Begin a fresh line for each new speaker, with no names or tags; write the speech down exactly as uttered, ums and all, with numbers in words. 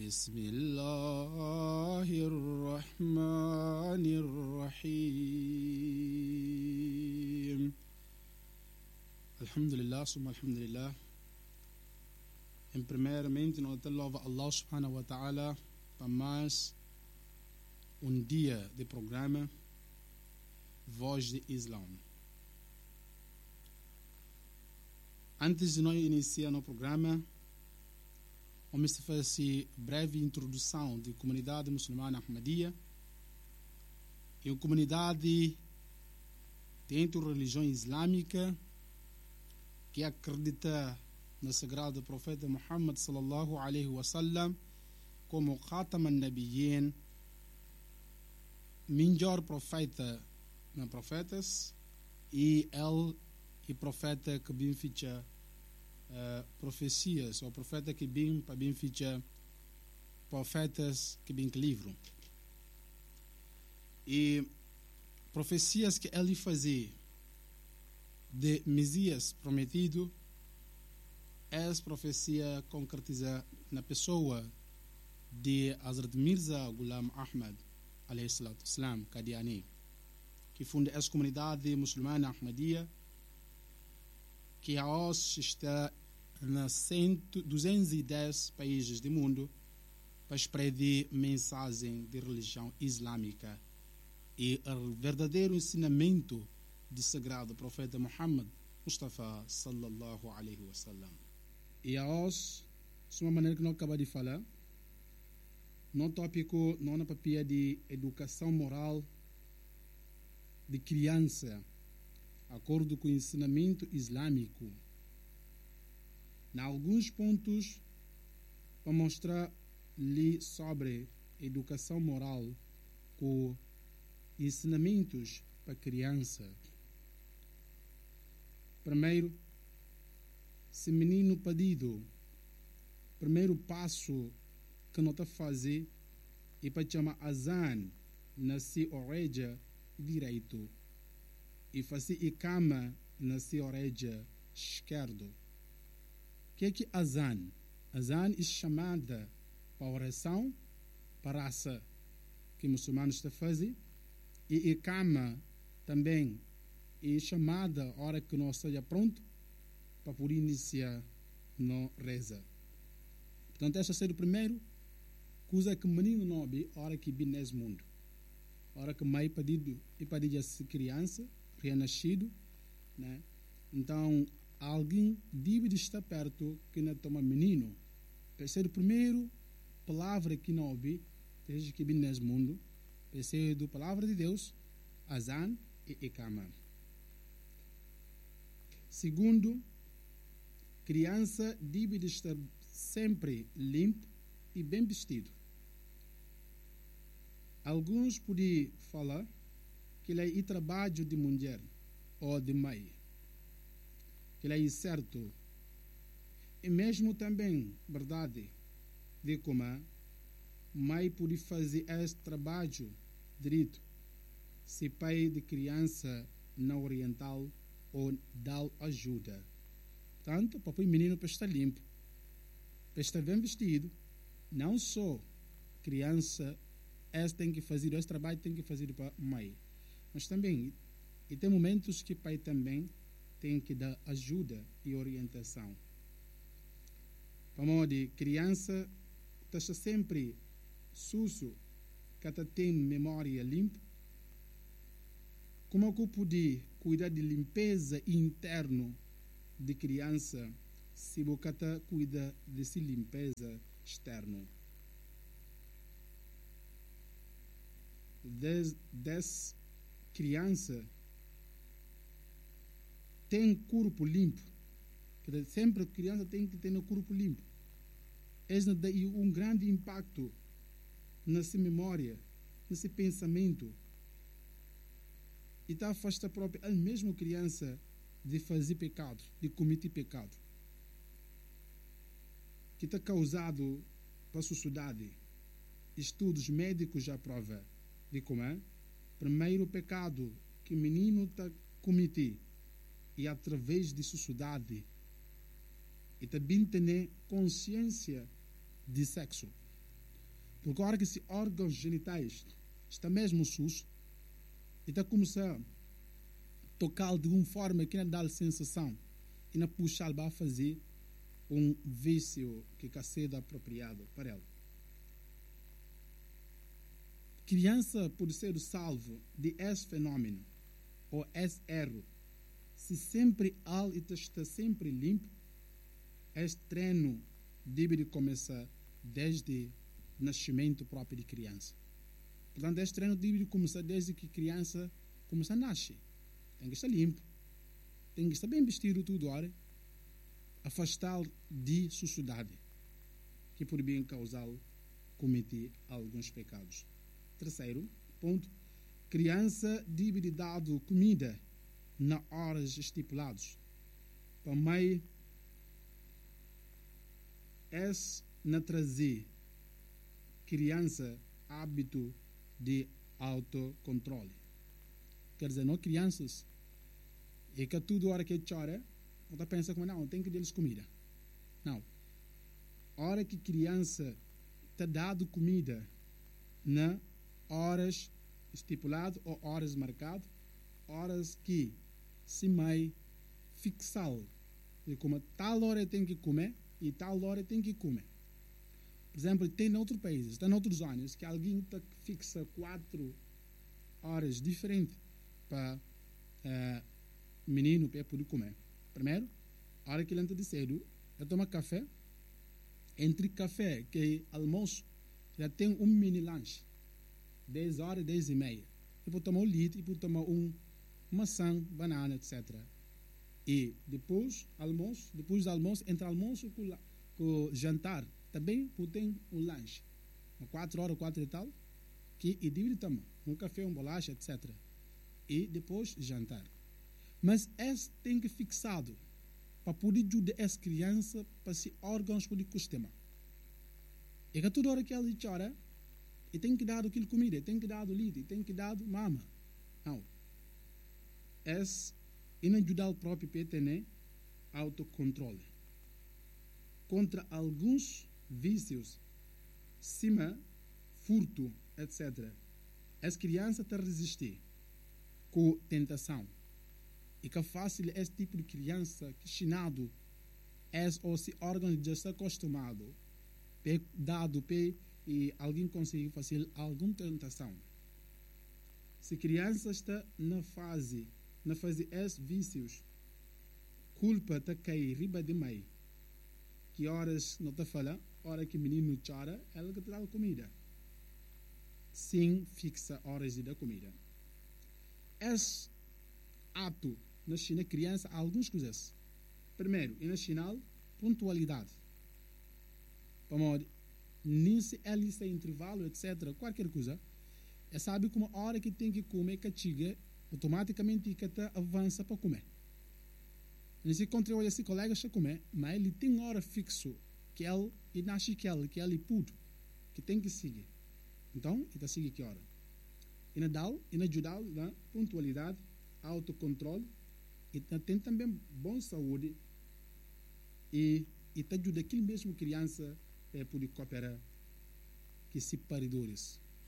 بسم الله الرحمن الرحيم الحمد لله ثم الحمد لله. Em primeiramente nós louvamos Allah subhanahu wa ta'ala para mais um dia de programa Voz de Islã. Antes de nós iniciar no programa, vamos fazer breve introdução da comunidade muçulmana Ahmadiyya e a comunidade dentro da religião islâmica que acredita no sagrado profeta Muhammad sallallahu alaihi wasallam como Khatam an-Nabiyyin, melhor profeta dos profetas, e ele e profeta que bem ficha uh, profecias, ou profeta que bem para bem ficha profetas que bem que livro. E profecias que ele fazia de Messias prometido, essa profecia concretiza na pessoa de Hazrat Mirza Ghulam Ahmad alayhi salatu wassalam Qadiani, que funda essa comunidade muçulmana Ahmadiyya, que hoje está nas duzentos e dez países do mundo para espremer mensagem de religião islâmica e o verdadeiro ensinamento do sagrado profeta Muhammad Mustafa sallallahu alaihi wasallam. E hoje, de uma maneira que não acaba de falar, no tópico, não na papia de educação moral de criança, de acordo com o ensinamento islâmico, em alguns pontos, para mostrar-lhe sobre educação moral com ensinamentos para criança. Primeiro, se menino pedido, primeiro passo que não está fazer é para chamar azan na sua orelha direito e fazer ikama na sua orelha esquerda. O que é que azan? Azan é chamada para oração, para a raça que muçulmanos estão a fazer, e ikama também é chamada a hora que nós esteja pronto para poder iniciar no reza. Portanto, essa é o primeiro coisa que o menino não vê a hora que vem nesse mundo. A hora que a mãe pedido e pedido a criança, renascido, né? Então, alguém deve estar perto que não toma menino. Essa é a primeira palavra que não ouve desde que vem nesse mundo. Essa é a palavra de Deus, azan e ikama. Segundo, criança deve estar sempre limpo e bem vestido. Alguns podem falar que ele é trabalho de mulher ou de mãe, que ele é certo. E mesmo também, verdade, de como mãe pode fazer esse trabalho direito se pai de criança não oriental ou dar ajuda. Portanto, para o menino para estar limpo, para estar bem vestido, não só criança esse tem que fazer, esse trabalho tem que fazer para a mãe, mas também, e tem momentos que o pai também tem que dar ajuda e orientação. Para modo de criança, está sempre sujo, que tem memória limpa. Como eu pude cuidar de limpeza interna de criança se você cuida dessa limpeza externa? Des, des criança tem corpo limpo, que sempre a criança tem que ter o corpo limpo. Isso dá um grande impacto nessa memória, nesse pensamento, e está afasta a própria a mesma criança de fazer pecado, de cometer pecado, que está causado para a sociedade. Estudos médicos já provam de como é primeiro pecado que o menino está cometer e através de sociedade e também ter consciência de sexo. Porque a hora que esses órgãos genitais estão mesmo sus, e está começar a tocar de uma forma que não dá a sensação e não puxar para fazer um vício que está sendo apropriado para ela. Criança pode ser salvo de esse fenômeno ou esse erro se sempre al e está sempre limpo. Esse treino deve começar desde o nascimento próprio de criança. Portanto, esse treino deve começar desde que a criança começa a nascer. Tem que estar limpo, tem que estar bem vestido tudo hora, afastá-lo de sociedade, que por bem causá-lo cometer alguns pecados. Terceiro ponto, criança deve dar comida nas horas estipuladas. Para mim, é na trazer criança hábito de autocontrole. Quer dizer, não crianças, e que tudo hora que chora, não pensa como não, tem que dar-lhes comida. Não. A hora que criança está dado comida na horas estipuladas ou horas marcadas, horas que se mai fixá-lo. E como tal hora tem que comer e tal hora tem que comer. Por exemplo, tem em outros países, tem em outros anos, que alguém tá, fixa quatro horas diferentes para uh, menino para poder comer. Primeiro, a hora que ele entra de cedo, ele toma café. Entre café e almoço, já tem um mini lanche. dez horas, dez e meia. E pode tomar um leite, e pode tomar um maçã, banana, etcétera. E depois, almoço, depois do almoço, entre almoço com, com jantar, também pode ter um lanche. quatro horas, quatro e tal, que e deve tomar um café, um bolacha, etcétera. E depois jantar. Mas esse tem que fixado para poder ajudar as crianças para se órgãos poder costumar. E que toda hora que ela chora, e tem que dar aquilo comida, tem que dar leite, tem que dar mama. Não. Esse e não ajudar o próprio para ter autocontrole. Contra alguns vícios, cima, furto, etcétera. As crianças têm resistir com tentação. E que é fácil esse tipo de criança que chinado é ou se órgão já está acostumado dado pe e alguém consegue fazer alguma tentação. Se criança está na fase na fase esses vícios, culpa está cair riba de mãe. Que horas não está falando, hora que o menino chora, ela que dá comida. Sim, fixa horas de dar comida. Esse ato na China criança algumas coisas. Primeiro, e na China, pontualidade. Para nem se ela está em intervalo, etcétera. Qualquer coisa. É sabe como a hora que tem que comer, que chega, automaticamente que avança para comer. Nesse controle, esse colega está comer, mas ele tem hora fixo que ele e nasce que ele que ele pode, que tem que seguir. Então, ele está seguindo que hora. E na dal, e na ajudar na pontualidade, autocontrole, e tem também boa saúde e e te ajuda aquele mesmo criança para poder cooperar que se paridores.